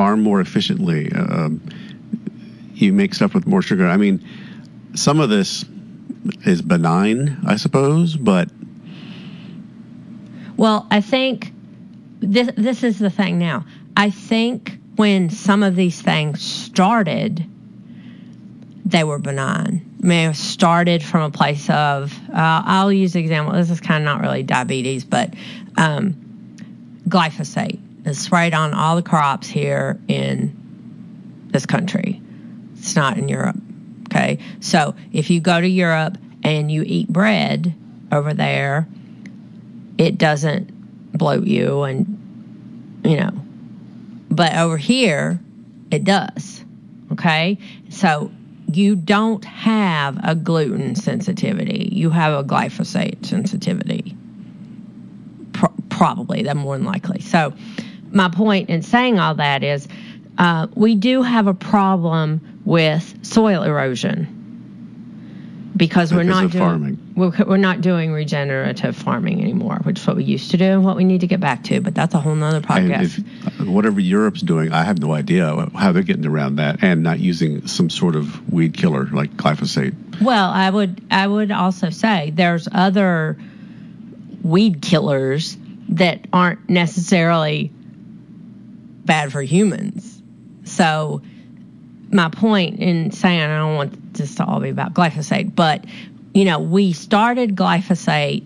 farm more efficiently. You make stuff with more sugar. I mean, some of this is benign, I suppose, but... Well, I think this is the thing now. I think when some of these things started, they were benign. May have started from a place of, I'll use the example, this is kind of not really diabetes, but glyphosate is sprayed on all the crops here in this country. It's not in Europe, okay? So if you go to Europe and you eat bread over there, it doesn't bloat you and, you know. But over here, it does, okay? So you don't have a gluten sensitivity. You have a glyphosate sensitivity. Probably, that's more than likely. So my point in saying all that is we do have a problem with soil erosion because we're not doing regenerative farming anymore, which is what we used to do and what we need to get back to. But that's a whole nother podcast. Whatever Europe's doing, I have no idea how they're getting around that and not using some sort of weed killer like glyphosate. Well, I would also say there's other weed killers that aren't necessarily bad for humans. So my point in saying I don't want this to all be about glyphosate, but, you know, we started glyphosate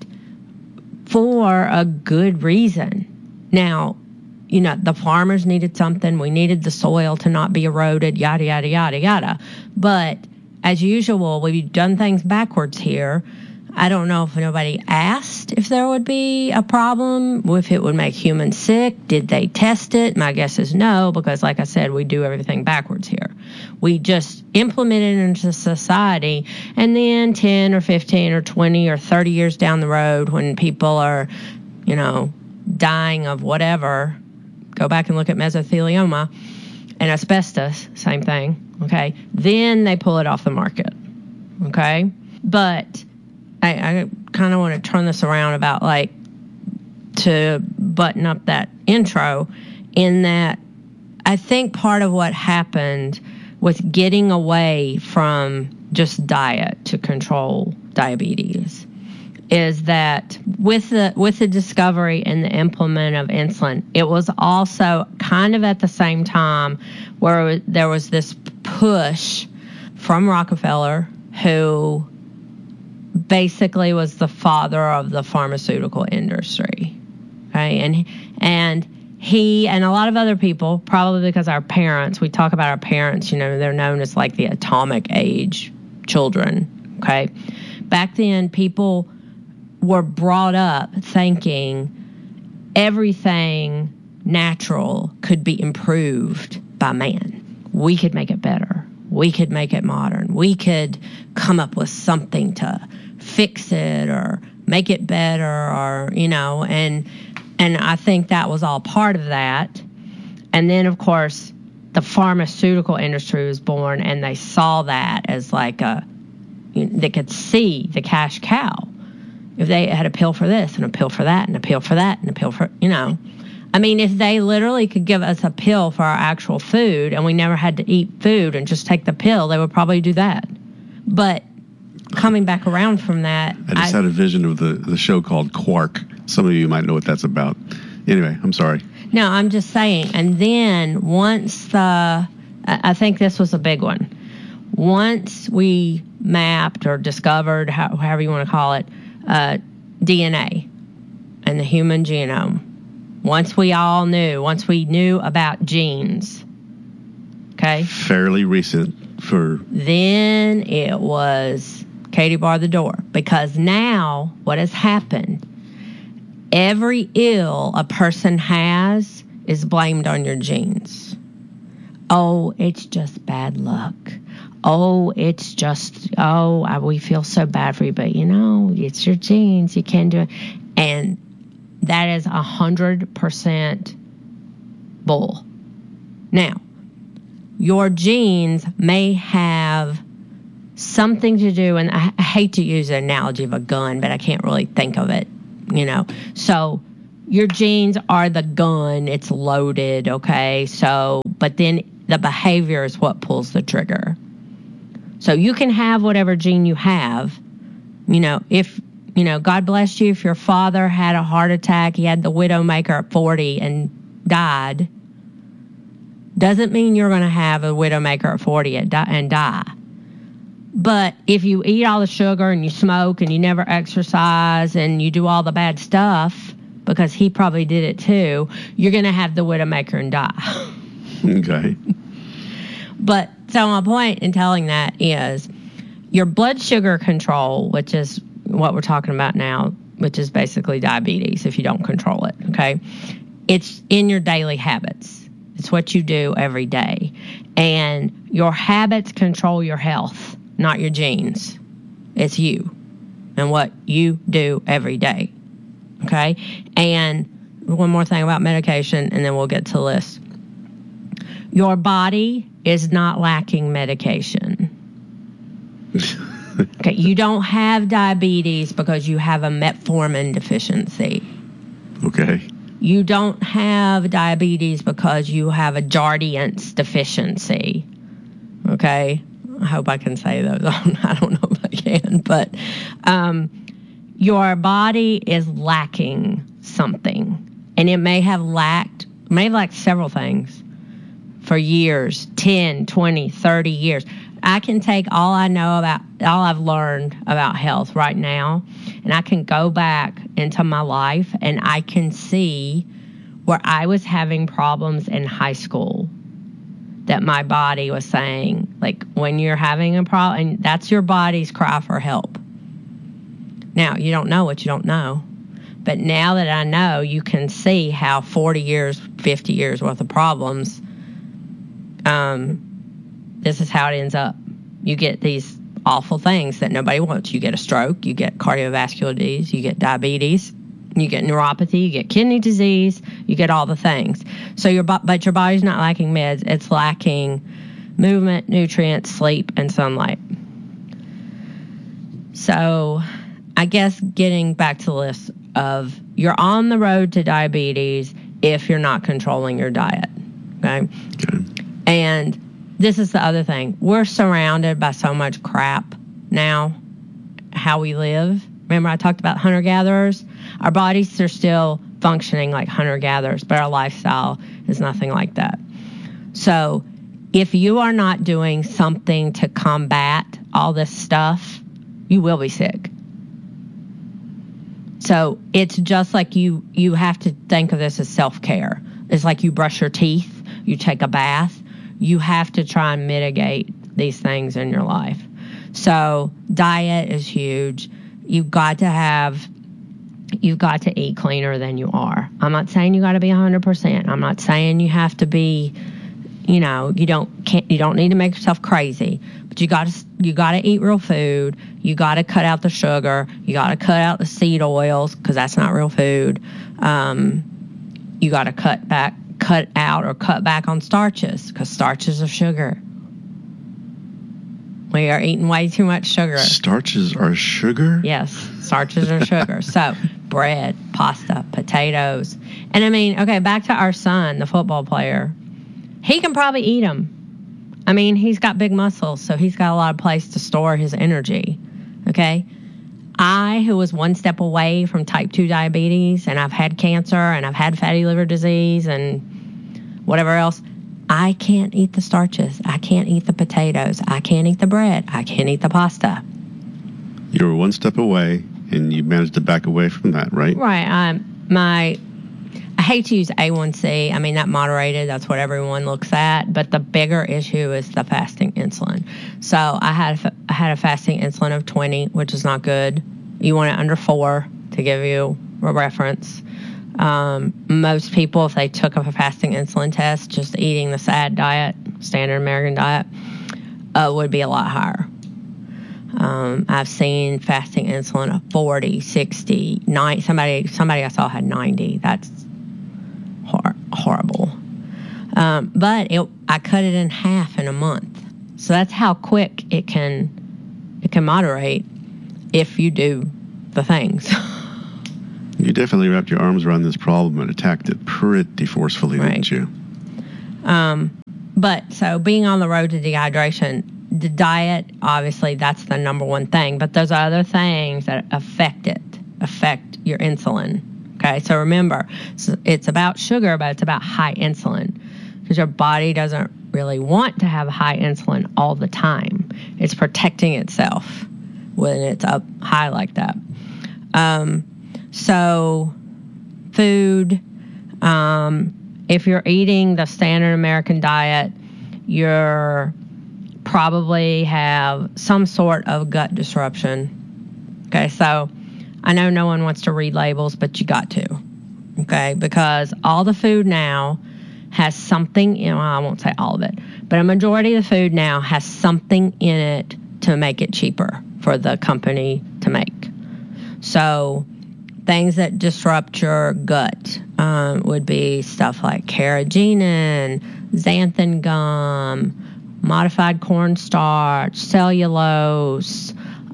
for a good reason. Now, you know, the farmers needed something. We needed the soil to not be eroded, yada, yada, yada, yada. But as usual, we've done things backwards here. I don't know if nobody asked if there would be a problem, if it would make humans sick. Did they test it? My guess is no, because like I said, we do everything backwards here. We just implement it into society, and then 10 or 15 or 20 or 30 years down the road when people are, you know, dying of whatever, go back and look at mesothelioma and asbestos, same thing, okay? Then they pull it off the market, okay? But I kind of want to turn this around about, like, to button up that intro, in that I think part of what happened with getting away from just diet to control diabetes is that with the discovery and the implement of insulin, it was also kind of at the same time where there was this push from Rockefeller, who basically was the father of the pharmaceutical industry, okay? And he and a lot of other people, probably because our parents, we talk about our parents, you know, they're known as like the atomic age children, okay? Back then, people were brought up thinking everything natural could be improved by man. We could make it better. We could make it modern. We could come up with something to fix it or make it better, or, you know, and I think that was all part of that. And then, of course, the pharmaceutical industry was born, and they saw that as like they could see the cash cow. If they had a pill for this and a pill for that and a pill for that and a pill for, you know. I mean, if they literally could give us a pill for our actual food and we never had to eat food and just take the pill, they would probably do that. But coming back around from that, I just had a vision of the show called Quark. Some of you might know what that's about. Anyway, I'm sorry. No, I'm just saying. And then once I think this was a big one. Once we mapped or discovered, however you want to call it, DNA and the human genome. Once we knew about genes, okay? Fairly recent Then it was Katie bar the door. Because now what has happened, every ill a person has is blamed on your genes. Oh, it's just bad luck. Oh, it's just, we feel so bad for you, but you know, it's your genes. You can't do it. And that is 100% bull. Now, your genes may have something to do, and I hate to use the analogy of a gun, but I can't really think of it, you know. So your genes are the gun. It's loaded, okay? So, but then the behavior is what pulls the trigger. So you can have whatever gene you have. If, God bless you, if your father had a heart attack, he had the Widowmaker at 40 and died, doesn't mean you're going to have a Widowmaker at 40 and die. But if you eat all the sugar and you smoke and you never exercise and you do all the bad stuff, because he probably did it too, you're going to have the Widowmaker and die. Okay. But so my point in telling that is your blood sugar control, which is what we're talking about now, which is basically diabetes if you don't control it, okay? It's in your daily habits. It's what you do every day. And your habits control your health, not your genes. It's you and what you do every day, okay? And one more thing about medication, and then we'll get to the list. Your body is not lacking medication. Okay, you don't have diabetes because you have a metformin deficiency. Okay. You don't have diabetes because you have a Jardiance deficiency. Okay? I hope I can say those. I don't know if I can, but your body is lacking something. And it may have lacked several things for years, 10, 20, 30 years. I can take all I've learned about health right now, and I can go back into my life and I can see where I was having problems in high school that my body was saying, like, when you're having a problem, and that's your body's cry for help. Now, you don't know what you don't know. But now that I know, you can see how 40 years, 50 years worth of problems, this is how it ends up. You get these awful things that nobody wants. You get a stroke, you get cardiovascular disease, you get diabetes, you get neuropathy, you get kidney disease, you get all the things. So but your body's not lacking meds. It's lacking movement, nutrients, sleep, and sunlight. So I guess getting back to the list of you're on the road to diabetes if you're not controlling your diet. Okay. And this is the other thing. We're surrounded by so much crap now, how we live. Remember I talked about hunter-gatherers? Our bodies are still functioning like hunter-gatherers, but our lifestyle is nothing like that. So if you are not doing something to combat all this stuff, you will be sick. So it's just like you have to think of this as self-care. It's like you brush your teeth, you take a bath. You have to try and mitigate these things in your life. So diet is huge. You've got to eat cleaner than you are. I'm not saying you got to be 100%. I'm not saying you have to be, you don't need to make yourself crazy. But you got to eat real food. You got to cut out the sugar. You got to cut out the seed oils because that's not real food. You got to cut back on starches because starches are sugar. We are eating way too much sugar. Starches are sugar? Yes, starches are sugar. So bread, pasta, potatoes. And I mean, okay, back to our son, the football player. He can probably eat them. I mean, he's got big muscles, so he's got a lot of place to store his energy. Okay? I, who was one step away from type 2 diabetes, and I've had cancer, and I've had fatty liver disease, and whatever else, I can't eat the starches. I can't eat the potatoes. I can't eat the bread. I can't eat the pasta. You were one step away, and you managed to back away from that, right? Right. I hate to use A1C. I mean, that moderated, that's what everyone looks at. But the bigger issue is the fasting insulin. So I had a fasting insulin of 20, which is not good. You want it under 4 to give you a reference. Most people, if they took a fasting insulin test, just eating the SAD diet, standard American diet, would be a lot higher. I've seen fasting insulin of 40, 60, 90. Somebody I saw had 90. That's horrible. But I cut it in half in a month. So that's how quick it can moderate if you do the things. You definitely wrapped your arms around this problem and attacked it pretty forcefully, Right. didn't you? But so being on the road to dehydration, the diet, obviously, that's the number one thing. But there's other things that affect your insulin. Okay, so remember, it's about sugar, but it's about high insulin because your body doesn't really want to have high insulin all the time. It's protecting itself when it's up high like that. So food, if you're eating the standard American diet, you're probably have some sort of gut disruption. Okay, so I know no one wants to read labels, but you got to. Okay, because all the food now has something in, well, I won't say all of it, but a majority of the food now has something in it to make it cheaper for the company to make. So things that disrupt your gut would be stuff like carrageenan, xanthan gum, modified cornstarch, cellulose,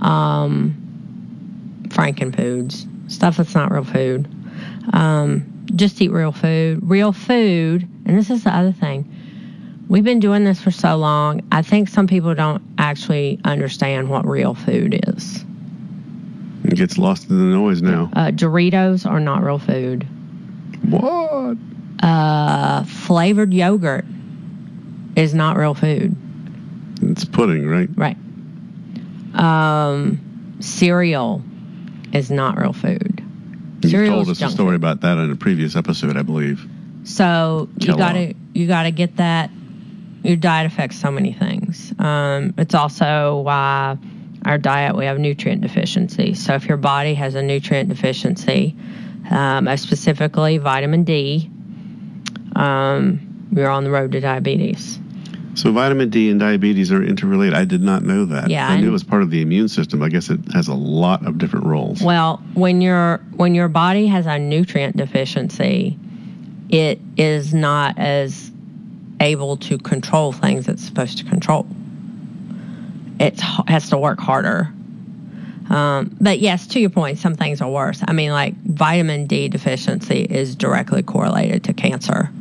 frankenfoods, stuff that's not real food. Just eat real food. Real food, and this is the other thing. We've been doing this for so long, I think some people don't actually understand what real food is. It gets lost in the noise now. Doritos are not real food. What? Flavored yogurt is not real food. It's pudding, right? Right. Cereal is not real food. You told us a story about that in a previous episode, I believe. So you gotta get that. Your diet affects so many things. It's also why our diet, we have nutrient deficiency. So if your body has a nutrient deficiency, specifically vitamin D, you're on the road to diabetes. So vitamin D and diabetes are interrelated. I did not know that. Yeah, I knew it was part of the immune system. I guess it has a lot of different roles. Well, when your body has a nutrient deficiency, it is not as able to control things it's supposed to control. It has to work harder. But yes, to your point, some things are worse. I mean, like vitamin D deficiency is directly correlated to cancer.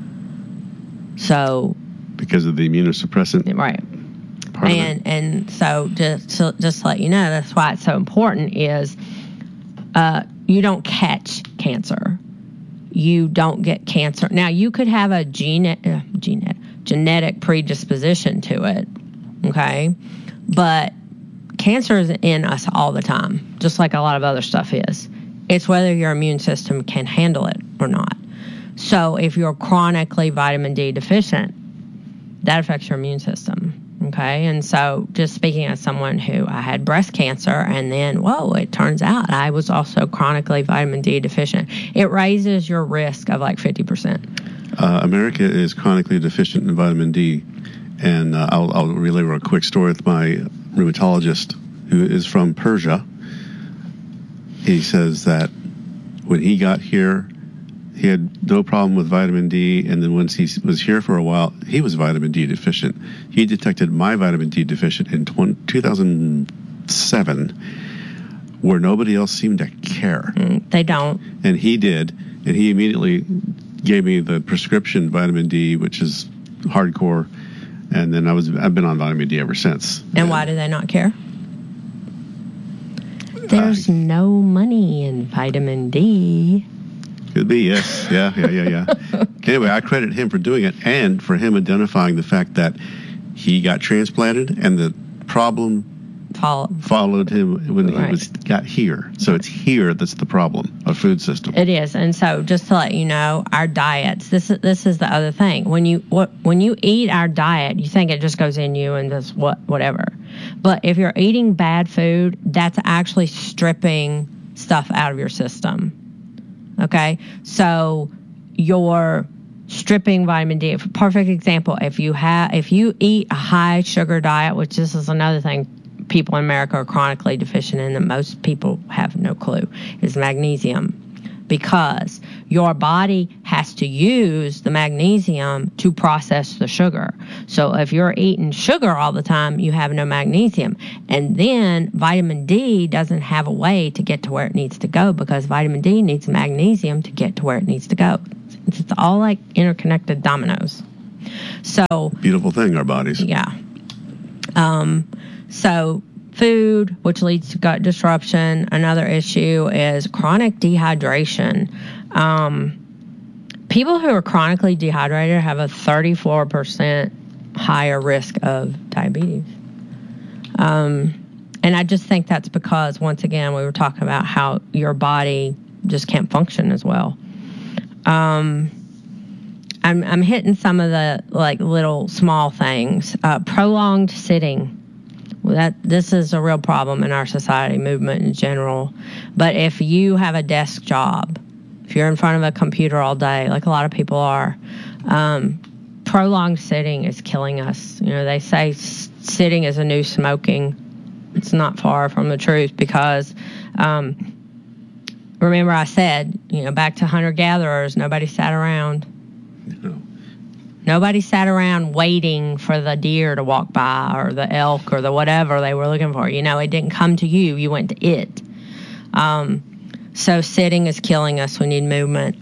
So because of the immunosuppressant, right? And so just to let you know, that's why it's so important. Is you don't catch cancer. You don't get cancer. Now you could have a genetic predisposition to it. Okay, but cancer is in us all the time, just like a lot of other stuff is. It's whether your immune system can handle it or not. So if you're chronically vitamin D deficient, that affects your immune system. Okay. And so just speaking as someone who I had breast cancer and then, it turns out I was also chronically vitamin D deficient. It raises your risk of like 50%. America is chronically deficient in vitamin D. And I'll relay a quick story with my rheumatologist who is from Persia. He says that when he got here, he had no problem with vitamin D, and then once he was here for a while, he was vitamin D deficient. He detected my vitamin D deficient in 2007, where nobody else seemed to care. They don't. And he did, and he immediately gave me the prescription vitamin D, which is hardcore, and then I've been on vitamin D ever since. And why do they not care? There's no money in vitamin D. Could be, yes. Yeah. Anyway, I credit him for doing it and for him identifying the fact that he got transplanted and the problem followed him when he got here. So it's here that's the problem, a food system. It is. And so just to let you know, our diets, this is the other thing. When you eat our diet, you think it just goes in you and does whatever. But if you're eating bad food, that's actually stripping stuff out of your system. Okay, so you're stripping vitamin D. Perfect example. If you eat a high sugar diet, which this is another thing people in America are chronically deficient in that most people have no clue, is magnesium, because your body has to use the magnesium to process the sugar. So if you're eating sugar all the time, you have no magnesium. And then vitamin D doesn't have a way to get to where it needs to go, because vitamin D needs magnesium to get to where it needs to go. It's all like interconnected dominoes. So beautiful thing, our bodies. Yeah. So food, which leads to gut disruption. Another issue is chronic dehydration. People who are chronically dehydrated have a 34% higher risk of diabetes. And I just think that's because, once again, we were talking about how your body just can't function as well. I'm hitting some of the like little small things. Prolonged sitting. This is a real problem in our society, movement in general. But if you have a desk job, if you're in front of a computer all day, like a lot of people are, prolonged sitting is killing us. You know, they say sitting is a new smoking. It's not far from the truth, because remember I said, back to hunter-gatherers, nobody sat around. No. Nobody sat around waiting for the deer to walk by, or the elk, or the whatever they were looking for. It didn't come to you. You went to it. So sitting is killing us. We need movement.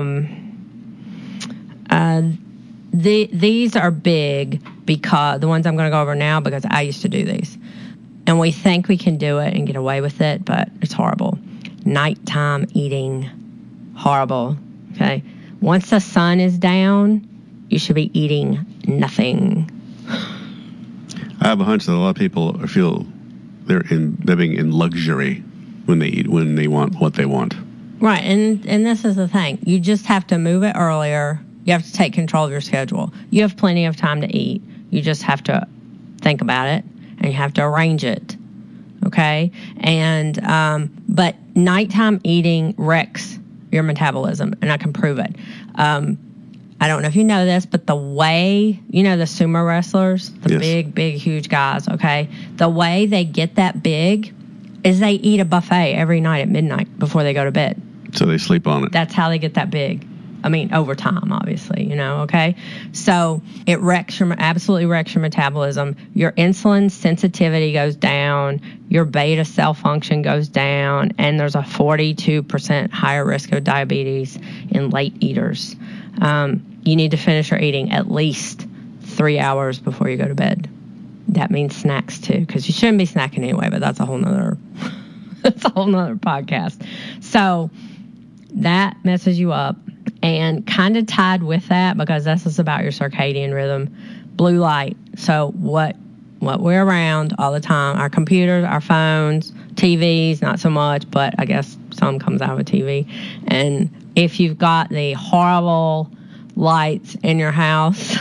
These are big, because the ones I'm going to go over now, because I used to do these. And we think we can do it and get away with it, but it's horrible. Nighttime eating. Horrible. Okay? Once the sun is down, you should be eating nothing. I have a hunch that a lot of people feel they're living in luxury when they eat, when they want what they want. Right, and this is the thing. You just have to move it earlier. You have to take control of your schedule. You have plenty of time to eat. You just have to think about it, and you have to arrange it. Okay? And but nighttime eating wrecks your metabolism, and I can prove it. I don't know if you know this, but the way, the sumo wrestlers, the yes. big, huge guys, okay? The way they get that big is they eat a buffet every night at midnight before they go to bed. So they sleep on it. That's how they get that big. I mean, over time, obviously, okay? So it absolutely wrecks your metabolism. Your insulin sensitivity goes down. Your beta cell function goes down. And there's a 42% higher risk of diabetes in late eaters. You need to finish your eating at least 3 hours before you go to bed. That means snacks too, because you shouldn't be snacking anyway, but that's a whole nother podcast. So that messes you up. And kind of tied with that, because this is about your circadian rhythm, blue light. So what we're around all the time, our computers, our phones, TVs, not so much, but I guess some comes out of a TV. And if you've got the horrible lights in your house,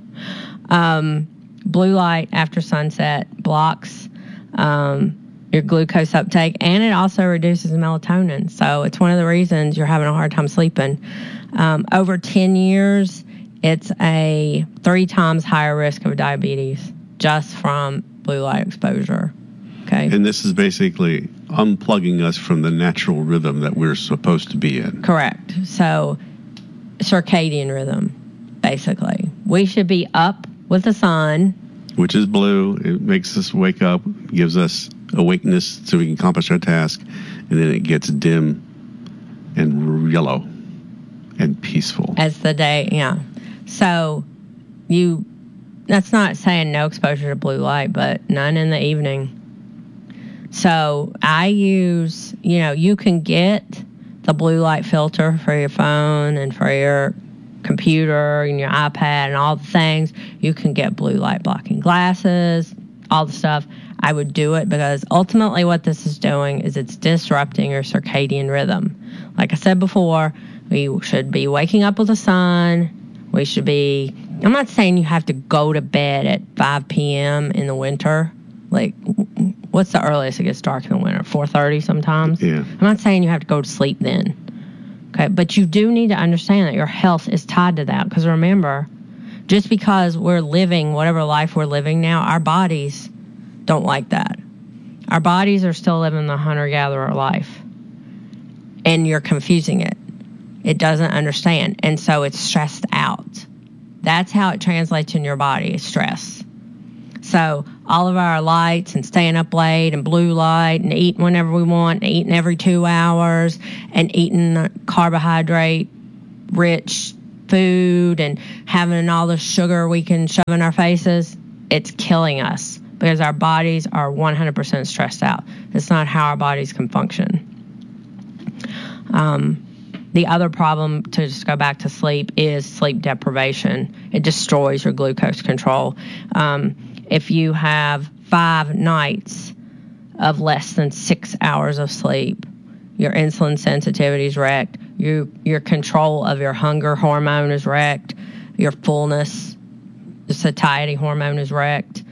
blue light after sunset blocks your glucose uptake, and it also reduces melatonin. So it's one of the reasons you're having a hard time sleeping. Over 10 years, it's a 3 times higher risk of diabetes just from blue light exposure. Okay. And this is basically unplugging us from the natural rhythm that we're supposed to be in. Correct. So circadian rhythm, basically. We should be up with the sun. Which is blue. It makes us wake up, gives us awakeness so we can accomplish our task, and then it gets dim and yellow and peaceful. As the day, yeah. So that's not saying no exposure to blue light, but none in the evening. So I use, you can get the blue light filter for your phone and for your computer and your iPad and all the things. You can get blue light blocking glasses, all the stuff. I would do it because ultimately what this is doing is it's disrupting your circadian rhythm. Like I said before, we should be waking up with the sun. We should be, I'm not saying you have to go to bed at 5 p.m. in the winter. Like, what's the earliest it gets dark in the winter? 4:30 sometimes? Yeah. I'm not saying you have to go to sleep then. Okay, but you do need to understand that your health is tied to that. Because remember, just because we're living whatever life we're living now, our bodies don't like that. Our bodies are still living the hunter-gatherer life. And you're confusing it. It doesn't understand. And so it's stressed out. That's how it translates in your body, is stress. So all of our lights and staying up late and blue light and eating whenever we want, and eating every 2 hours and eating carbohydrate-rich food and having all the sugar we can shove in our faces, it's killing us because our bodies are 100% stressed out. It's not how our bodies can function. The other problem, to just go back to sleep, is sleep deprivation. It destroys your glucose control. If you have 5 nights of less than 6 hours of sleep, your insulin sensitivity is wrecked. Your control of your hunger hormone is wrecked. Your fullness, the satiety hormone is wrecked.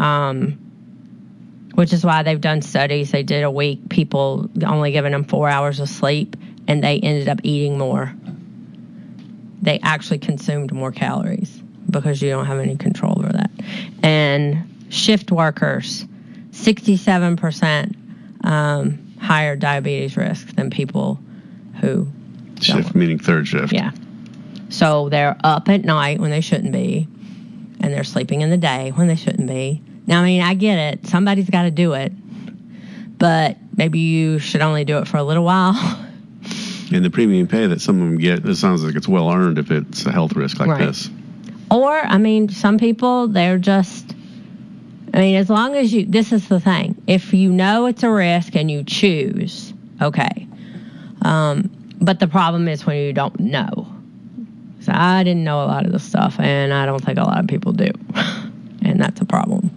Which is why they've done studies. They did a week, people only giving them 4 hours of sleep, and they ended up eating more. They actually consumed more calories because you don't have any control over that. And shift workers, 67% higher diabetes risk than people who shift, meaning third shift. Yeah. So they're up at night when they shouldn't be, and they're sleeping in the day when they shouldn't be. Now, I mean, I get it. Somebody's got to do it. But maybe you should only do it for a little while. And the premium pay that some of them get, it sounds like it's well earned if it's a health risk like this. Or, I mean, some people, they're just, I mean, as long as you, this is the thing. If you know it's a risk and you choose, okay. But the problem is when you don't know. So I didn't know a lot of this stuff, and I don't think a lot of people do. And that's a problem.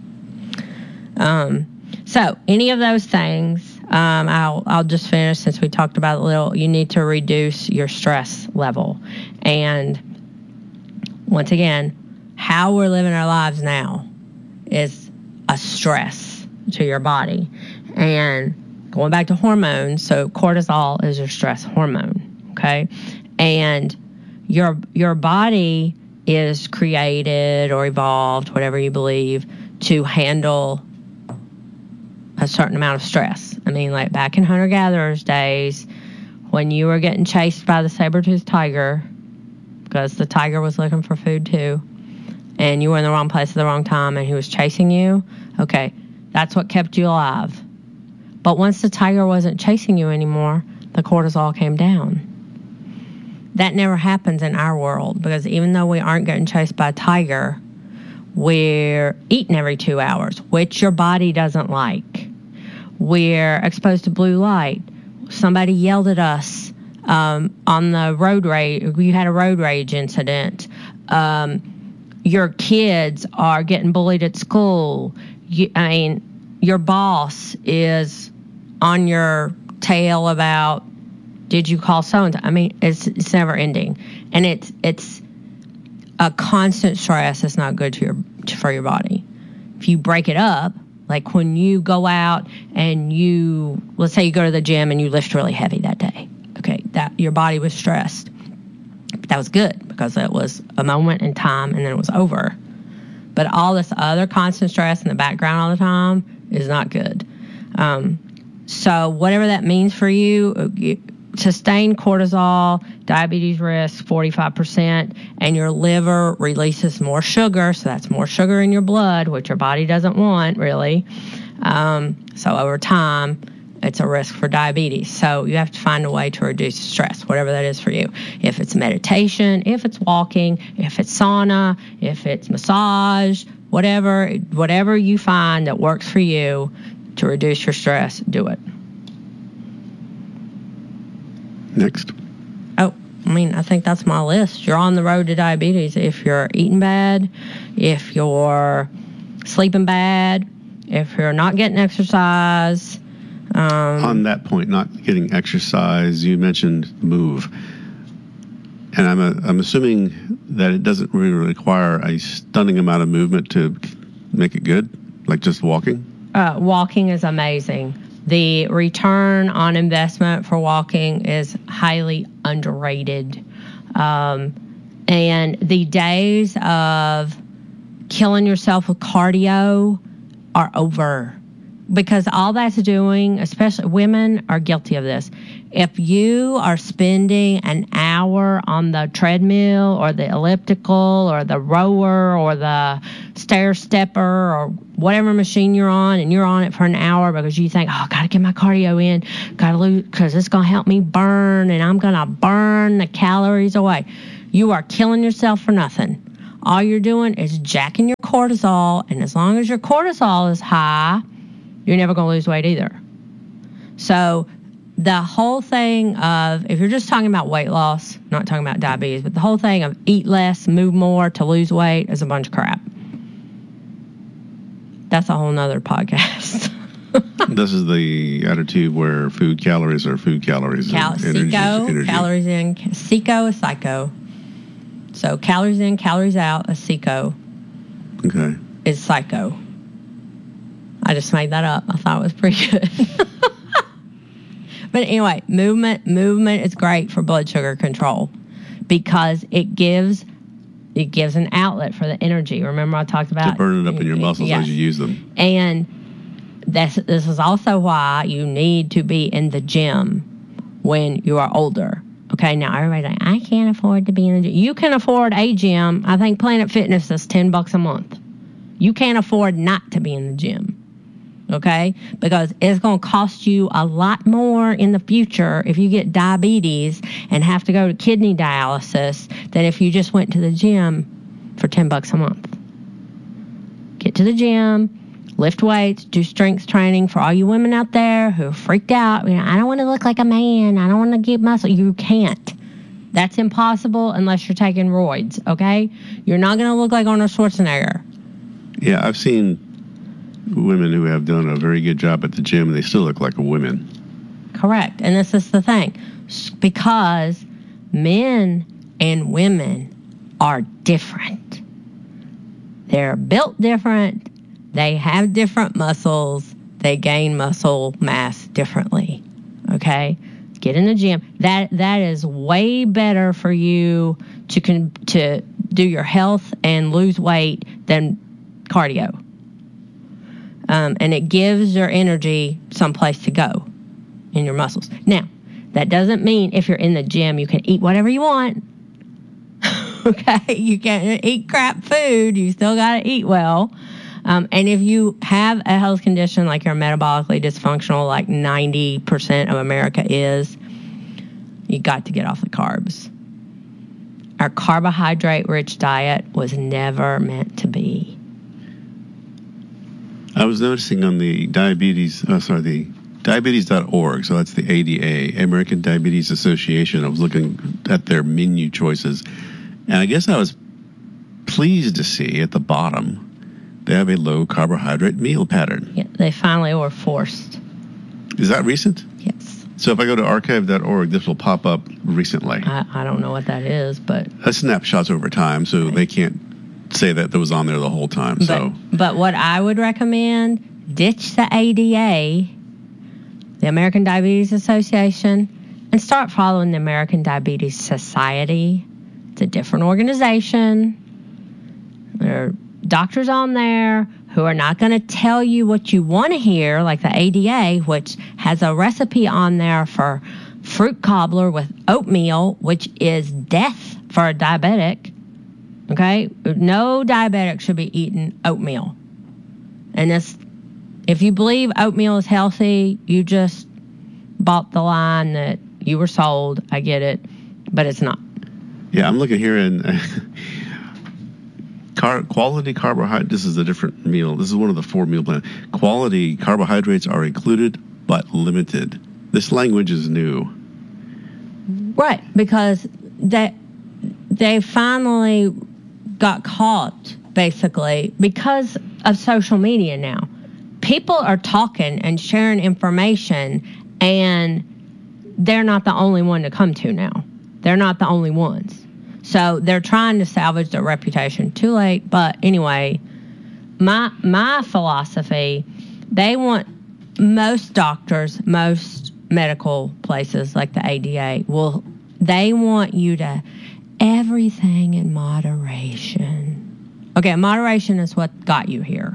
So any of those things, I'll just finish since we talked about it a little. You need to reduce your stress level. And once again, how we're living our lives now is a stress to your body. And going back to hormones, so cortisol is your stress hormone, okay? And your body is created or evolved, whatever you believe, to handle a certain amount of stress. I mean, like back in hunter-gatherers days, when you were getting chased by the saber-toothed tiger, because the tiger was looking for food too, and you were in the wrong place at the wrong time, and he was chasing you, okay, that's what kept you alive. But once the tiger wasn't chasing you anymore, the cortisol came down. That never happens in our world, because even though we aren't getting chased by a tiger, we're eating every 2 hours, which your body doesn't like. We're exposed to blue light. Somebody yelled at us on the road rage. We had a road rage incident. Your kids are getting bullied at school. Your boss is on your tail about, did you call so-and-so? I mean, it's never ending. And it's a constant stress. It's not good for your body. If you break it up, like when you go out and let's say you go to the gym and you lift really heavy that day. Okay, that your body was stressed. But that was good because it was a moment in time and then it was over. But all this other constant stress in the background all the time is not good. So whatever that means for you, sustained cortisol, diabetes risk, 45%, and your liver releases more sugar, so that's more sugar in your blood, which your body doesn't want, really. So over time, it's a risk for diabetes. So you have to find a way to reduce stress, whatever that is for you. If it's meditation, if it's walking, if it's sauna, if it's massage, whatever you find that works for you to reduce your stress, do it. Next. Oh, I think that's my list. You're on the road to diabetes. If you're eating bad, if you're sleeping bad, if you're not getting exercise. On that point, not getting exercise, you mentioned move. And I'm assuming that it doesn't really require a stunning amount of movement to make it good, like just walking? Walking is amazing. The return on investment for walking is highly underrated. And the days of killing yourself with cardio are over. Because all that's doing, especially women are guilty of this, if you are spending an hour on the treadmill or the elliptical or the rower or the stair stepper or whatever machine you're on, and you're on it for an hour because you think, oh, got to get my cardio in, got to lose, because it's going to help me burn, and I'm going to burn the calories away. You are killing yourself for nothing. All you're doing is jacking your cortisol, and as long as your cortisol is high, you're never going to lose weight either. So the whole thing of, if you're just talking about weight loss, not talking about diabetes, but the whole thing of eat less, move more to lose weight is a bunch of crap. That's a whole nother podcast. This is the attitude where food calories are food calories. Energy. Calories in. CICO is psycho. So calories in, calories out, a CICO is psycho. I just made that up. I thought it was pretty good. But anyway, movement is great for blood sugar control because it gives an outlet for the energy. Remember I talked about to burn it up in your muscles as you use them. And this is also why you need to be in the gym when you are older. Okay, now everybody's like, I can't afford to be in the gym. You can afford a gym. I think Planet Fitness is $10 a month. You can't afford not to be in the gym. Okay? Because it's going to cost you a lot more in the future if you get diabetes and have to go to kidney dialysis than if you just went to the gym for $10 a month. Get to the gym, lift weights, do strength training for all you women out there who are freaked out. You know, I don't want to look like a man. I don't want to get muscle. You can't. That's impossible unless you're taking roids, okay? You're not going to look like Arnold Schwarzenegger. Yeah, I've seen women who have done a very good job at the gym, and they still look like a woman. Correct. And this is the thing. Because men and women are different. They're built different. They have different muscles. They gain muscle mass differently. Okay? Get in the gym. That is way better for you to do your health and lose weight than cardio. And it gives your energy someplace to go in your muscles. Now, that doesn't mean if you're in the gym, you can eat whatever you want. Okay? You can't eat crap food. You still got to eat well. And if you have a health condition like you're metabolically dysfunctional, like 90% of America is, you got to get off the carbs. Our carbohydrate-rich diet was never meant to be. I was noticing on the the diabetes.org, so that's the ADA, American Diabetes Association. I was looking at their menu choices, and I guess I was pleased to see at the bottom they have a low carbohydrate meal pattern. Yeah, they finally were forced. Is that recent? Yes. So if I go to archive.org, this will pop up recently. I don't know what that is, but snapshots over time, so they can't say that was on there the whole time. But what I would recommend, ditch the ADA, the American Diabetes Association, and start following the American Diabetes Society. It's a different organization. There are doctors on there who are not going to tell you what you want to hear, like the ADA, which has a recipe on there for fruit cobbler with oatmeal, which is death for a diabetic. Okay? No diabetic should be eating oatmeal. And if you believe oatmeal is healthy, you just bought the line that you were sold. I get it, but it's not. Yeah, I'm looking here and quality carbohydrate. This is a different meal. This is one of the 4 meal plans. Quality carbohydrates are included but limited. This language is new. Right, because they finally got caught, basically, because of social media now. People are talking and sharing information, and they're not the only one to come to now. They're not the only ones. So they're trying to salvage their reputation. Too late. But anyway, my philosophy, they want most doctors, most medical places like the ADA, they want you to everything in moderation. Okay, moderation is what got you here.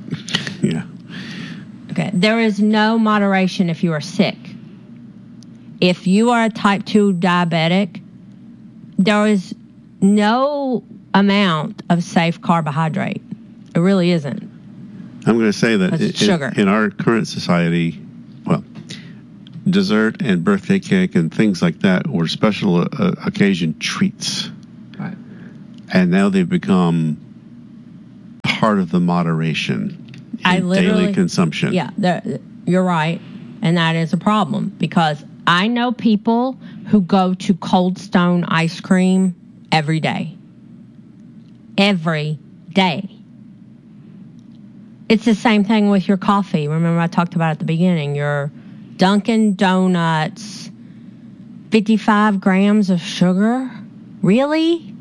Yeah. Okay, there is no moderation if you are sick. if you are a type 2 diabetic, there is no amount of safe carbohydrate. It really isn't. I'm going to say that sugar. In our current society, well, dessert and birthday cake and things like that were special occasion treats. Right. And now they've become part of the moderation in daily consumption. Yeah, you're right. And that is a problem because I know people who go to Cold Stone ice cream every day. Every day. It's the same thing with your coffee. Remember I talked about at the beginning, your Dunkin' Donuts, 55 grams of sugar? Really?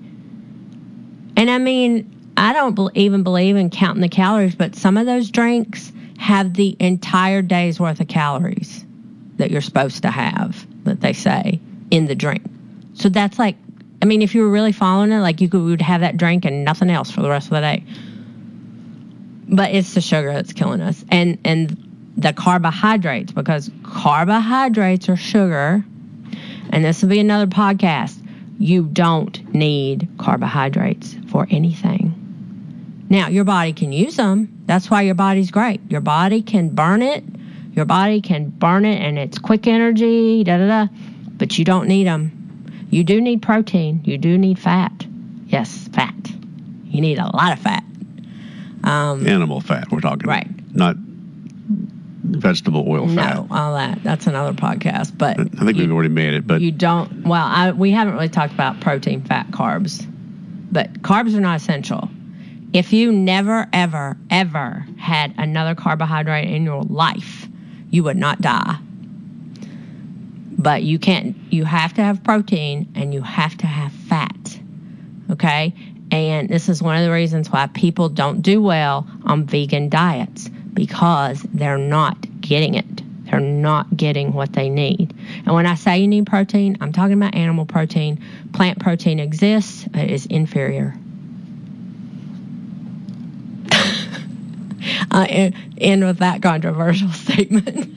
And I mean, I don't even believe in counting the calories, but some of those drinks have the entire day's worth of calories that you're supposed to have, that they say, in the drink. So that's like, I mean, if you were really following it, like you would have that drink and nothing else for the rest of the day. But it's the sugar that's killing us. And the carbohydrates, because carbohydrates are sugar. And this will be another podcast. You don't need carbohydrates for anything. Now, your body can use them. That's why your body's great. Your body can burn it. Your body can burn it, and it's quick energy, but you don't need them. You do need protein. You do need fat. Yes, fat. You need a lot of fat. Animal fat, we're talking. Right. Not vegetable oil fat. No, all that. That's another podcast. But I think we've already made it. But you don't. Well, we haven't really talked about protein, fat, carbs. But carbs are not essential. If you never, ever, ever had another carbohydrate in your life, you would not die. But you can't. You have to have protein and you have to have fat. Okay? And this is one of the reasons why people don't do well on vegan diets, because they're not getting it. They're not getting what they need. And when I say you need protein, I'm talking about animal protein. Plant protein exists, but it is inferior. End with that controversial statement.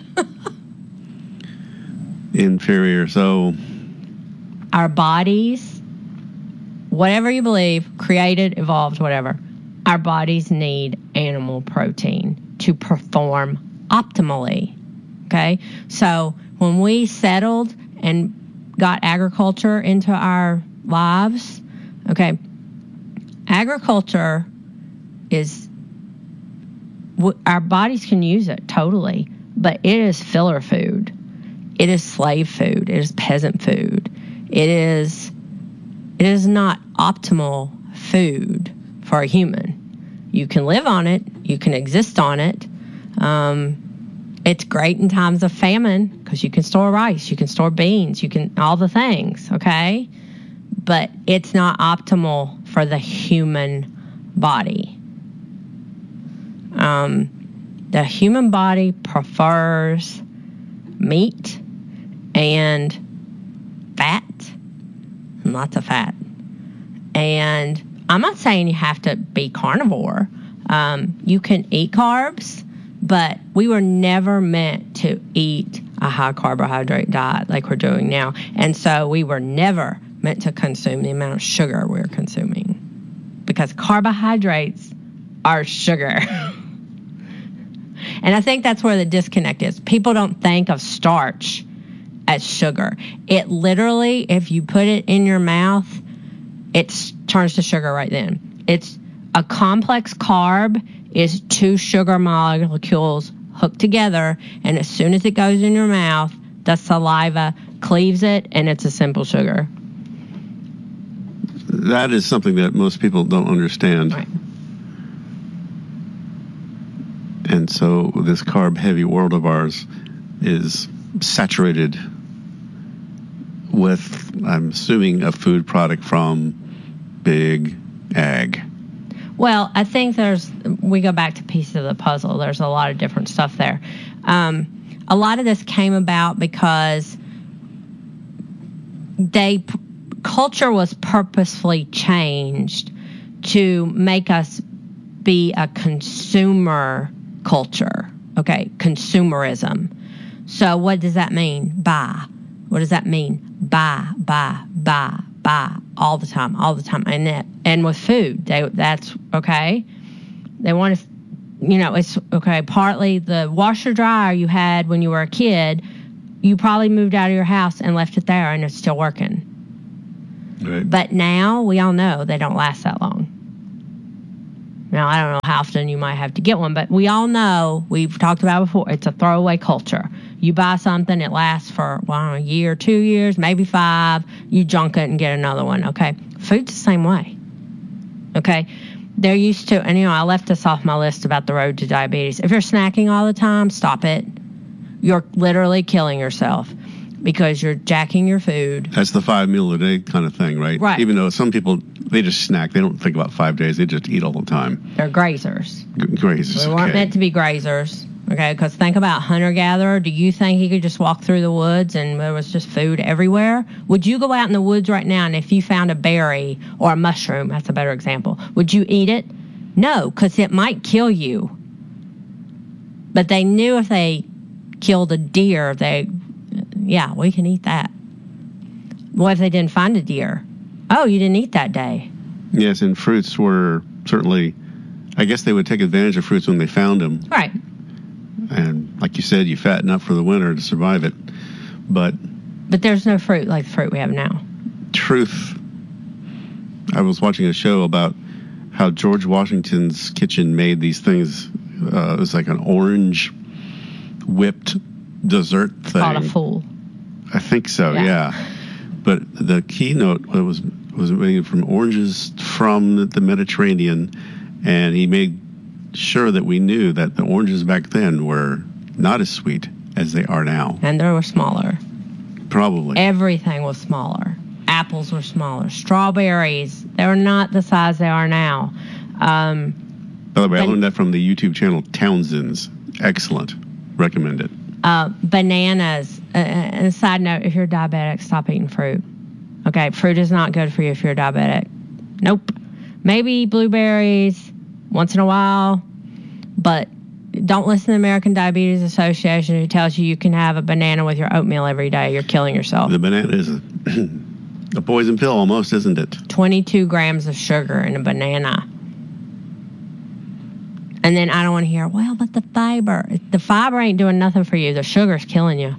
Inferior. So our bodies, whatever you believe, created, evolved, whatever, our bodies need animal protein to perform optimally. Okay? So when we settled and got agriculture into our lives, okay, agriculture is, our bodies can use it totally, but it is filler food. It is slave food. It is peasant food. It is not optimal food for a human. You can live on it. You can exist on it. It's great in times of famine because you can store rice, you can store beans, you can, all the things, okay? But it's not optimal for the human body. The human body prefers meat and fat, lots of fat. And I'm not saying you have to be carnivore. You can eat carbs, but we were never meant to eat a high carbohydrate diet like we're doing now. And so we were never meant to consume the amount of sugar we're consuming, because carbohydrates are sugar. And I think that's where the disconnect is. People don't think of starch as sugar. It literally, if you put it in your mouth, it turns to sugar right then. It's a complex carb is two sugar molecules hooked together, and as soon as it goes in your mouth, the saliva cleaves it, and it's a simple sugar. That is something that most people don't understand. Right. And so this carb-heavy world of ours is saturated with, I'm assuming, a food product from Big Ag. Well, I think we go back to pieces of the puzzle. There's a lot of different stuff there. A lot of this came about because culture was purposefully changed to make us be a consumer culture. Okay, consumerism. So what does that mean? Buy. What does that mean? Buy, all the time. And with food, that's okay. They want to, it's okay. Partly the washer dryer you had when you were a kid, you probably moved out of your house and left it there, and it's still working. Right. But now we all know they don't last that long. Now, I don't know how often you might have to get one, but we all know, we've talked about it before, it's a throwaway culture. You buy something, it lasts for, a year, 2 years, maybe 5. You junk it and get another one, okay? Food's the same way, okay? They're used to, and I left this off my list about the road to diabetes. If you're snacking all the time, stop it. You're literally killing yourself because you're jacking your food. That's the 5 meal a day kind of thing, right? Right. Even though some people, they just snack. They don't think about 5 days. They just eat all the time. They're grazers. Grazers, We weren't meant to be grazers, okay? Because think about hunter-gatherer. Do you think he could just walk through the woods and there was just food everywhere? Would you go out in the woods right now and if you found a berry or a mushroom, that's a better example, would you eat it? No, because it might kill you. But they knew if they killed a deer, we can eat that. What if they didn't find a deer? Oh, you didn't eat that day. Yes, and fruits were certainly, I guess they would take advantage of fruits when they found them. Right. And like you said, you fatten up for the winter to survive it. But there's no fruit like the fruit we have now. Truth. I was watching a show about how George Washington's kitchen made these things. It was like an orange whipped dessert thing. Called a fool. I think so, yeah. But the keynote was made from oranges from the Mediterranean, and he made sure that we knew that the oranges back then were not as sweet as they are now. And they were smaller. Probably. Everything was smaller. Apples were smaller. Strawberries, they were not the size they are now. By the way, I learned that from the YouTube channel Townsend's. Excellent. Recommend it. Bananas. And a side note, if you're diabetic, stop eating fruit. Okay, fruit is not good for you if you're diabetic. Nope. Maybe blueberries once in a while, but don't listen to the American Diabetes Association who tells you can have a banana with your oatmeal every day. You're killing yourself. The banana is a poison pill almost, isn't it? 22 grams of sugar in a banana. And then I don't want to hear, well, but the fiber. The fiber ain't doing nothing for you. The sugar's killing you.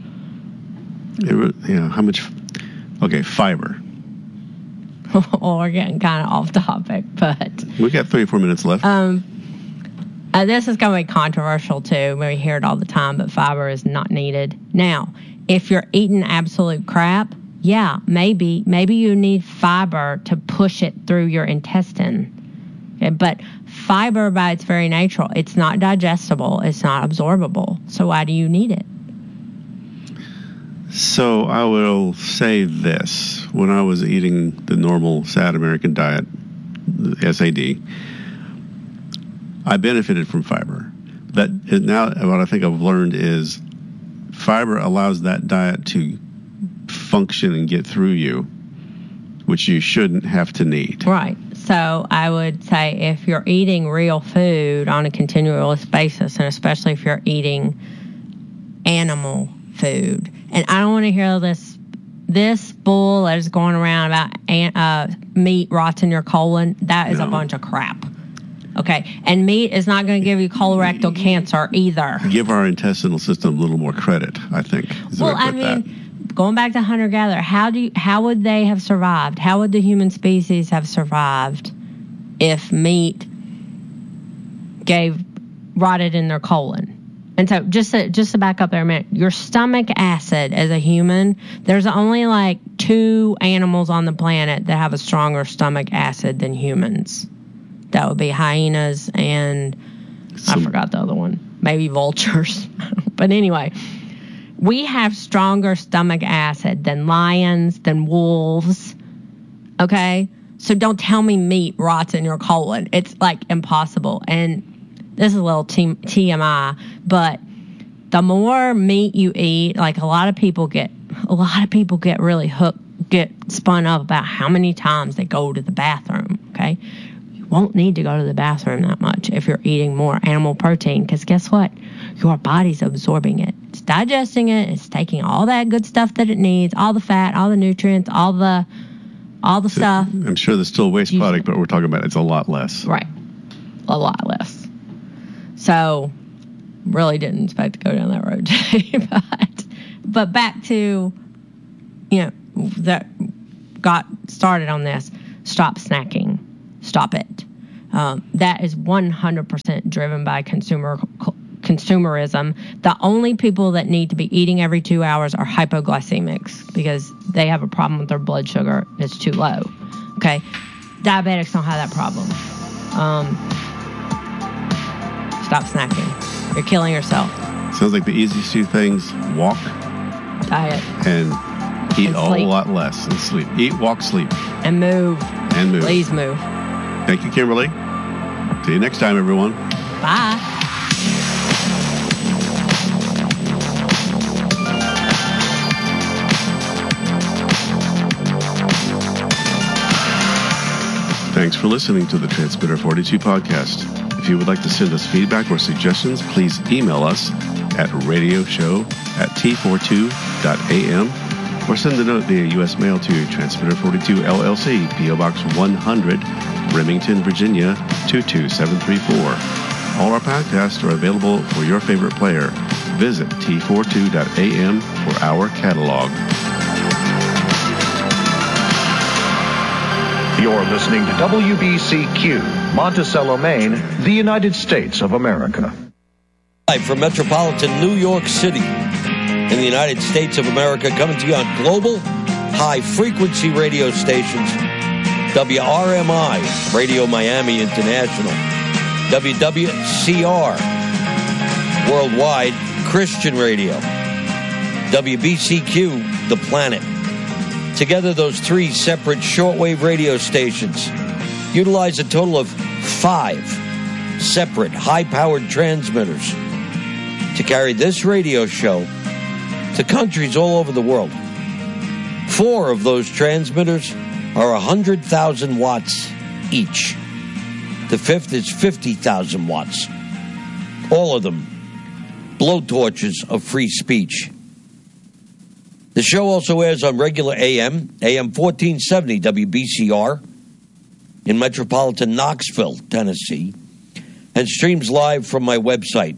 How much? Okay, fiber. Well, we're getting kind of off topic, but... We've got 3 or 4 minutes left. This is going to be controversial, too. We hear it all the time, but fiber is not needed. Now, if you're eating absolute crap, yeah, maybe you need fiber to push it through your intestine. Okay, but fiber, by its very nature, it's not digestible. It's not absorbable. So why do you need it? So I will say this. When I was eating the normal SAD American diet, the SAD, I benefited from fiber. That is now what I think I've learned is fiber allows that diet to function and get through you, which you shouldn't have to need. Right. So I would say if you're eating real food on a continuous basis, and especially if you're eating animal food, and I don't want to hear this bull that is going around about meat rots in your colon. That is a bunch of crap. Okay, and meat is not going to give you colorectal cancer either. Give our intestinal system a little more credit, I think. Well, I mean, going back to hunter-gatherer, how would they have survived? How would the human species have survived if meat rotted in their colon? And so just to back up there a minute, your stomach acid as a human, there's only like 2 animals on the planet that have a stronger stomach acid than humans. That would be hyenas and I forgot the other one. Maybe vultures. But anyway, we have stronger stomach acid than lions, than wolves. Okay? So don't tell me meat rots in your colon. It's like impossible. And this is a little TMI, but the more meat you eat, like a lot of people get really hooked, get spun up about how many times they go to the bathroom, okay? You won't need to go to the bathroom that much if you're eating more animal protein, because guess what? Your body's absorbing it. It's digesting it. It's taking all that good stuff that it needs, all the fat, all the nutrients, all the stuff. I'm sure there's still waste product, but we're talking about it's a lot less. Right. A lot less. So, really didn't expect to go down that road today. But back to, that got started on this. Stop snacking. Stop it. That is 100% driven by consumerism. The only people that need to be eating every 2 hours are hypoglycemics because they have a problem with their blood sugar. It's too low. Okay? Diabetics don't have that problem. Stop snacking. You're killing yourself. Sounds like the easiest two things: walk, diet, and eat a whole lot less and sleep. Eat, walk, sleep. And move. Please move. Thank you, Kimberly. See you next time, everyone. Bye. Thanks for listening to the Transmitter 42 podcast. If you would like to send us feedback or suggestions, please email us at radioshow@t42.am or send a note via U.S. mail to Transmitter 42 LLC, P.O. Box 100, Remington, Virginia 22734. All our podcasts are available for your favorite player. Visit t42.am for our catalog. You're listening to WBCQ, Monticello, Maine, the United States of America. Live from metropolitan New York City in the United States of America, coming to you on global high-frequency radio stations, WRMI, Radio Miami International, WWCR, Worldwide Christian Radio, WBCQ, The Planet. Together, those three separate shortwave radio stations utilize a total of 5 separate high-powered transmitters to carry this radio show to countries all over the world. 4 of those transmitters are 100,000 watts each. The 5th is 50,000 watts. All of them blowtorches of free speech. The show also airs on regular AM 1470 WBCR in metropolitan Knoxville, Tennessee, and streams live from my website,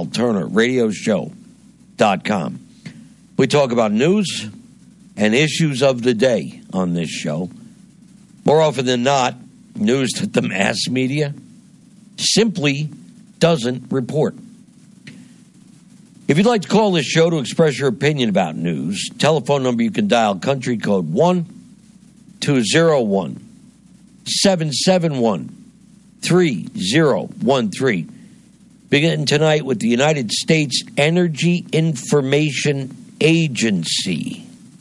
HalTurnerRadioshow.com. We talk about news and issues of the day on this show. More often than not, news that the mass media simply doesn't report. If you'd like to call this show to express your opinion about news, telephone number you can dial, country code 1-201-771-3013. Beginning tonight with the United States Energy Information Agency.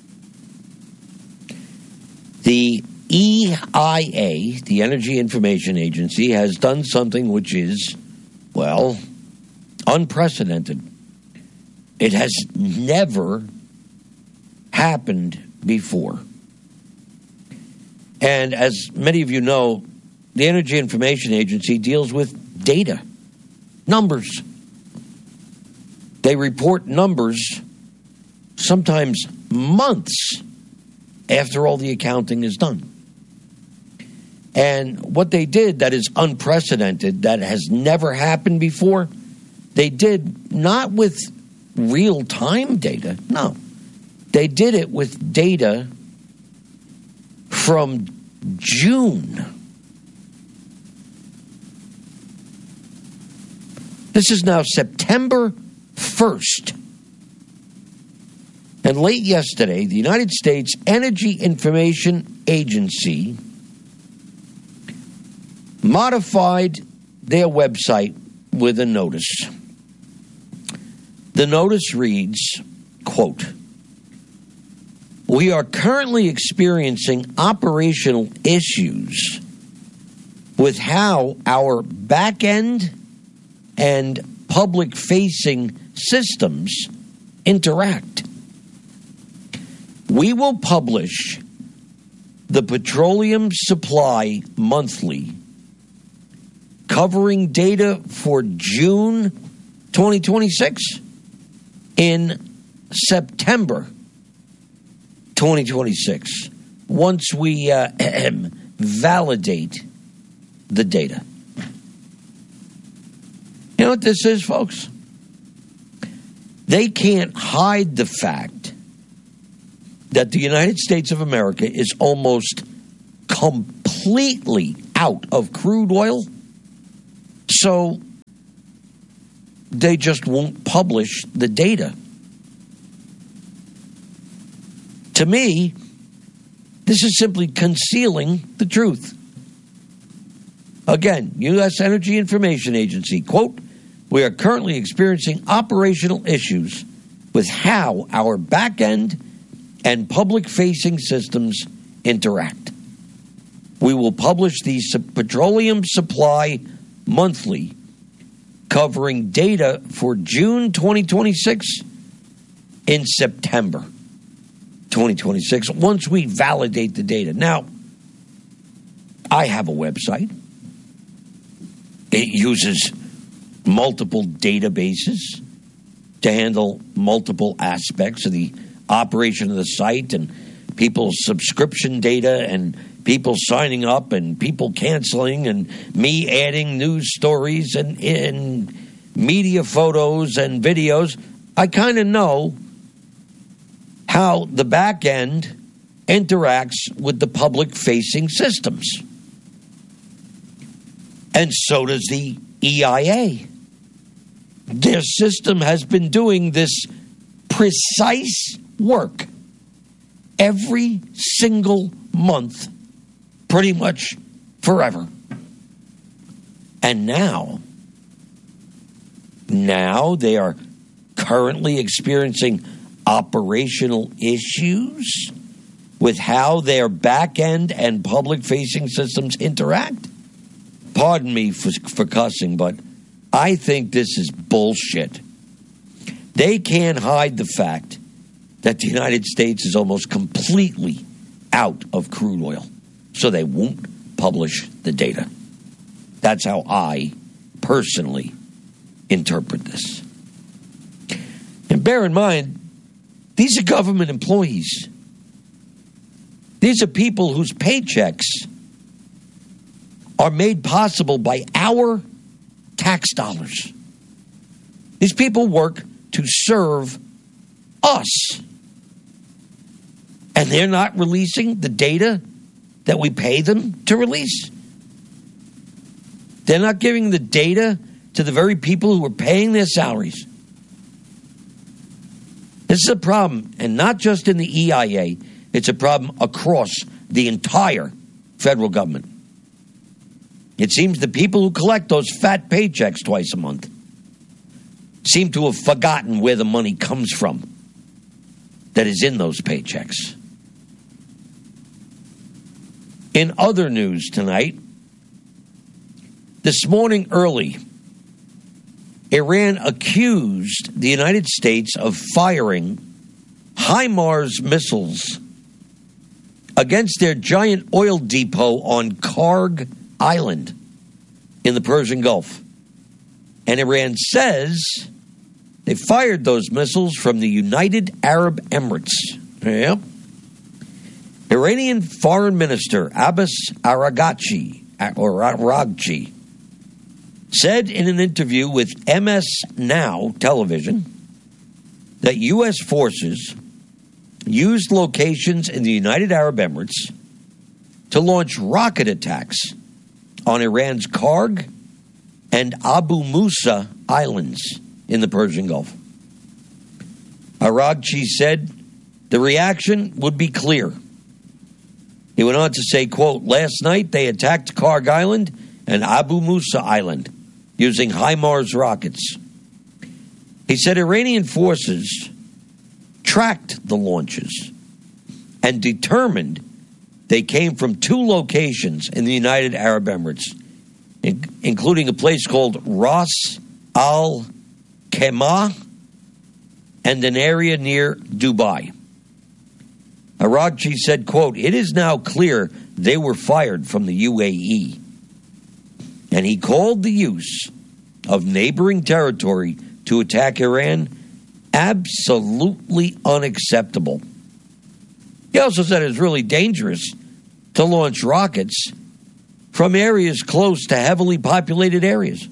The EIA, the Energy Information Agency, has done something which is, well, unprecedented. It has never happened before. And as many of you know, the Energy Information Agency deals with data, numbers. They report numbers sometimes months after all the accounting is done. And what they did that is unprecedented, that has never happened before, they did not with real-time data. No. They did it with data from June. This is now September 1st. And late yesterday, the United States Energy Information Agency modified their website with a notice. The notice reads, quote, "We are currently experiencing operational issues with how our back-end and public-facing systems interact. We will publish the Petroleum Supply Monthly covering data for June 2026 in September 2026, once we validate the data. You know what this is, folks? They can't hide the fact that the United States of America is almost completely out of crude oil, so they just won't publish the data. To me, this is simply concealing the truth. Again, U.S. Energy Information Agency, quote, "We are currently experiencing operational issues with how our back-end and public-facing systems interact. We will publish the petroleum supply monthly, covering data for June 2026 in September 2026, once we validate the data." Now, I have a website. It uses multiple databases to handle multiple aspects of the operation of the site, and people's subscription data, and people signing up, and people canceling, and me adding news stories and media photos and videos. I kind of know how the back end interacts with the public-facing systems. And so does the EIA. Their system has been doing this precise work every single month, pretty much forever. And now they are currently experiencing operational issues with how their back-end and public-facing systems interact. Pardon me for cussing, but I think this is bullshit. They can't hide the fact that the United States is almost completely out of crude oil, so they won't publish the data. That's how I personally interpret this. And bear in mind, these are government employees. These are people whose paychecks are made possible by our tax dollars. These people work to serve us. And they're not releasing the data that we pay them to release. They're not giving the data to the very people who are paying their salaries. This is a problem, and not just in the EIA. It's a problem across the entire federal government. It seems the people who collect those fat paychecks twice a month seem to have forgotten where the money comes from that is in those paychecks. In other news tonight, this morning early, Iran accused the United States of firing HIMARS missiles against their giant oil depot on Karg Island in the Persian Gulf. And Iran says they fired those missiles from the United Arab Emirates. Yep. Iranian Foreign Minister Abbas Araghchi said in an interview with MS Now television that U.S. forces used locations in the United Arab Emirates to launch rocket attacks on Iran's Karg and Abu Musa islands in the Persian Gulf. Araghchi said the reaction would be clear. He went on to say, quote, "Last night they attacked Karg Island and Abu Musa Island using HIMARS rockets." He said Iranian forces tracked the launches and determined they came from two locations in the United Arab Emirates, including a place called Ras Al Khaimah and an area near Dubai. Araghchi said, quote, "It is now clear they were fired from the UAE." And he called the use of neighboring territory to attack Iran absolutely unacceptable. He also said it's really dangerous to launch rockets from areas close to heavily populated areas.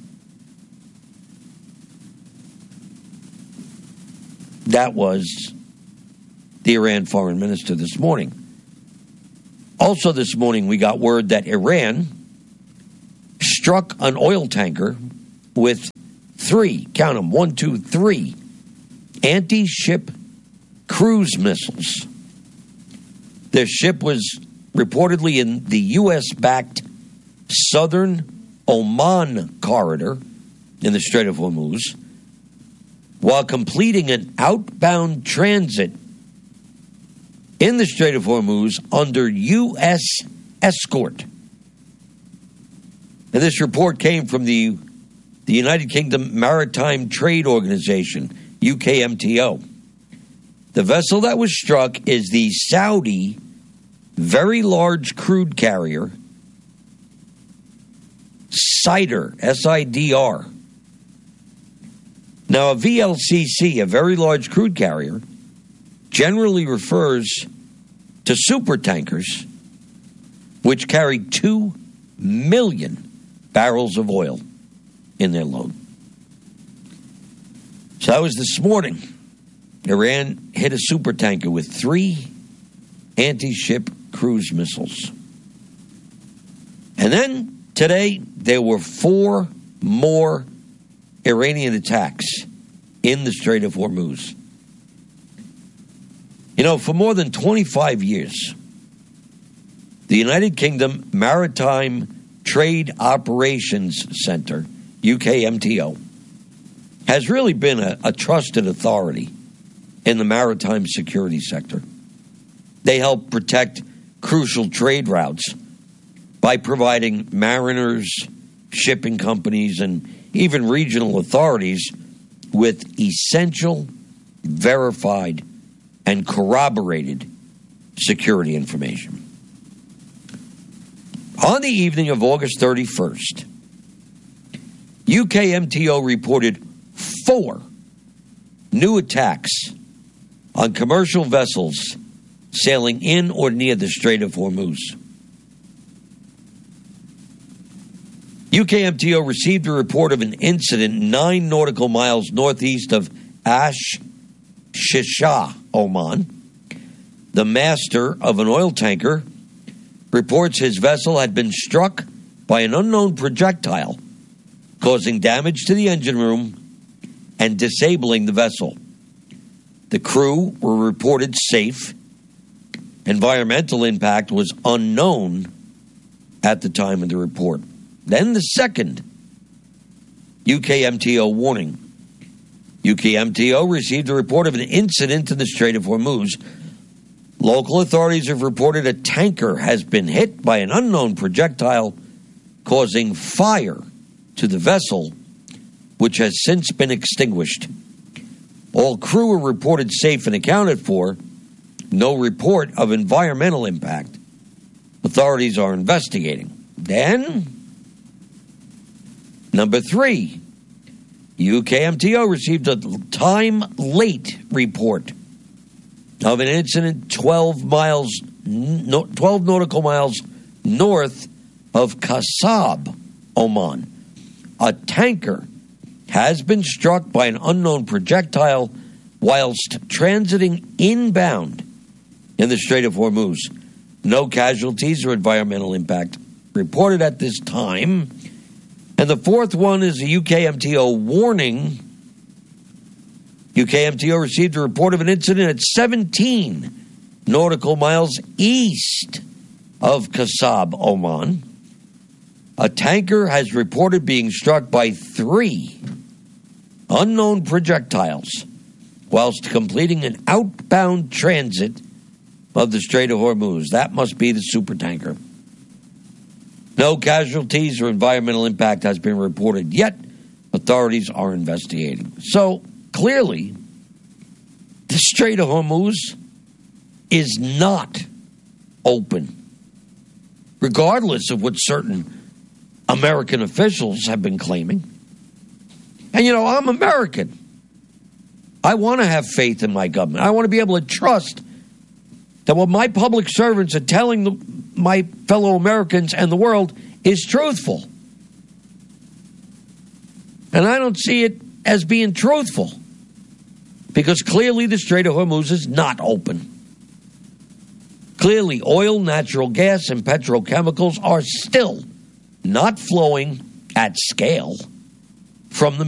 That was the Iran foreign minister this morning. Also this morning, we got word that Iran struck an oil tanker with 3, count them, 1, 2, 3, anti-ship cruise missiles. Their ship was reportedly in the U.S.-backed southern Oman corridor in the Strait of Hormuz while completing an outbound transit in the Strait of Hormuz under U.S. escort. And this report came from the United Kingdom Maritime Trade Organization, UKMTO. The vessel that was struck is the Saudi Very Large Crude Carrier, Sidr, S-I-D-R. Now, a VLCC, a Very Large Crude Carrier, generally refers to supertankers, which carry 2 million barrels of oil in their load. So that was this morning. Iran hit a supertanker with 3 anti-ship cruise missiles. And then today, there were 4 more Iranian attacks in the Strait of Hormuz. You know, for more than 25 years, the United Kingdom Maritime Trade Operations Center, UKMTO, has really been a trusted authority in the maritime security sector. They help protect crucial trade routes by providing mariners, shipping companies, and even regional authorities with essential, verified, and corroborated security information. On the evening of August 31st, UKMTO reported 4 new attacks on commercial vessels sailing in or near the Strait of Hormuz. UKMTO received a report of an incident 9 nautical miles northeast of Ash Shisha, Oman. The master of an oil tanker reports his vessel had been struck by an unknown projectile, causing damage to the engine room and disabling the vessel. The crew were reported safe. Environmental impact was unknown at the time of the report. Then the second UKMTO warning. UKMTO received a report of an incident in the Strait of Hormuz. Local authorities have reported a tanker has been hit by an unknown projectile, causing fire to the vessel, which has since been extinguished. All crew were reported safe and accounted for. No report of environmental impact. Authorities are investigating. Then, number 3, UKMTO received a time-late report of an incident 12 nautical miles north of Kasab, Oman. A tanker has been struck by an unknown projectile whilst transiting inbound in the Strait of Hormuz. No casualties or environmental impact reported at this time. And the fourth one is a UKMTO warning. UKMTO received a report of an incident at 17 nautical miles east of Kasab, Oman. A tanker has reported being struck by 3 unknown projectiles whilst completing an outbound transit of the Strait of Hormuz. That must be the supertanker. No casualties or environmental impact has been reported yet. Authorities are investigating. So, clearly, the Strait of Hormuz is not open, regardless of what certain American officials have been claiming. And, you know, I'm American. I want to have faith in my government. I want to be able to trust that what my public servants are telling my fellow Americans and the world is truthful. And I don't see it as being truthful, because clearly the Strait of Hormuz is not open. Clearly, oil, natural gas, and petrochemicals are still not flowing at scale from the